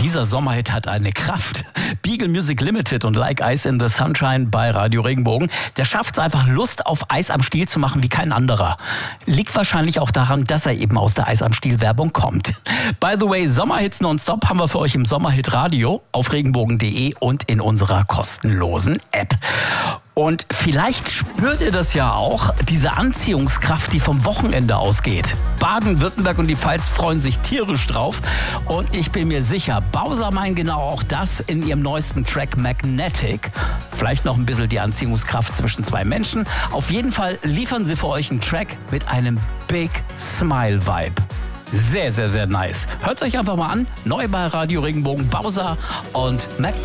Dieser Sommerhit hat eine Kraft. Beagle Music Limited und Like Ice in the Sunshine bei Radio Regenbogen. Der schafft es einfach, Lust auf Eis am Stiel zu machen wie kein anderer. Liegt wahrscheinlich auch daran, dass er eben aus der Eis am Stiel Werbung kommt. By the way, Sommerhits nonstop haben wir für euch im Sommerhit Radio auf regenbogen.de und in unserer kostenlosen App. Und vielleicht spürt ihr das ja auch, diese Anziehungskraft, die vom Wochenende ausgeht. Baden-Württemberg und die Pfalz freuen sich tierisch drauf. Und ich bin mir sicher, Bowser meint genau auch das in ihrem neuesten Track Magnetic. Vielleicht noch ein bisschen die Anziehungskraft zwischen zwei Menschen. Auf jeden Fall liefern sie für euch einen Track mit einem Big Smile Vibe. Sehr, sehr, sehr nice. Hört es euch einfach mal an. Neu bei Radio Regenbogen, Bowser und Magnetic.